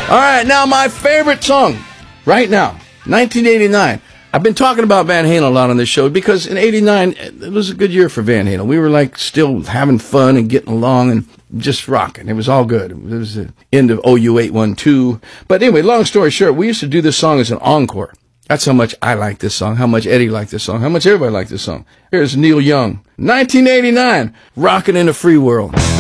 All right, now my favorite song right now, 1989. I've been talking about Van Halen a lot on this show because in 89, it was a good year for Van Halen. We were like still having fun and getting along and just rocking. It was all good. It was the end of OU 812. But anyway, long story short, we used to do this song as an encore. That's how much I like this song, how much Eddie liked this song, how much everybody liked this song. Here's Neil Young, 1989, Rockin' in a Free World.